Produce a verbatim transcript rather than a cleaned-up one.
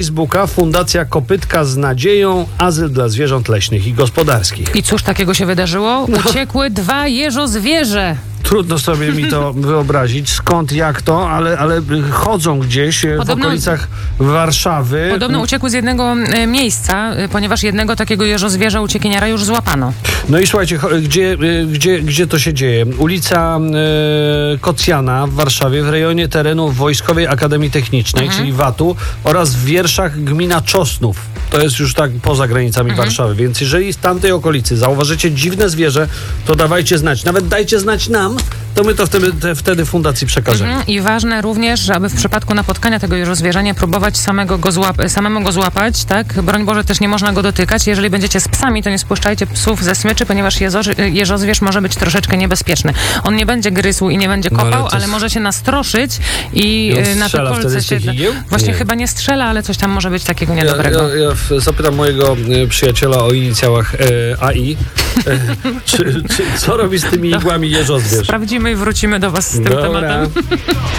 Facebooka Fundacja Kopytka z nadzieją, azyl dla zwierząt leśnych i gospodarskich. I cóż takiego się wydarzyło? Uciekły no. dwa jeżozwierzę. Trudno sobie mi to wyobrazić, skąd, jak to, ale, ale chodzą gdzieś podobno, w okolicach Warszawy. Podobno uciekły z jednego e, miejsca, e, ponieważ jednego takiego jeżozwierza uciekiniara już złapano. No i słuchajcie, gdzie, gdzie, gdzie to się dzieje? Ulica e, Kocjana w Warszawie, w rejonie terenu Wojskowej Akademii Technicznej, mhm. czyli watu, oraz w Wierszach gmina Czosnów. To jest już tak poza granicami mhm. Warszawy, więc jeżeli z tamtej okolicy zauważycie dziwne zwierzę, to dawajcie znać. Nawet dajcie znać nam, to my to wtedy, te, wtedy fundacji przekażemy. Mhm. I ważne również, aby w przypadku napotkania tego jeżozwierza nie próbować samego go złap- samemu go złapać, tak? Broń Boże, też nie można go dotykać. Jeżeli będziecie z psami, to nie spuszczajcie psów ze smyczy, ponieważ jezo- jeżozwierz może być troszeczkę niebezpieczny. On nie będzie gryzł i nie będzie kopał, no, ale, ale może się nastroszyć i, i na to kolce się... Właśnie nie. chyba nie strzela, ale coś tam może być takiego niedobrego. Ja, ja, ja zapytam mojego przyjaciela o inicjałach e, A I, e, czy, czy, co robi z tymi igłami jeżozwierz? Sprawdzimy i wrócimy do was z tym Dobra. tematem.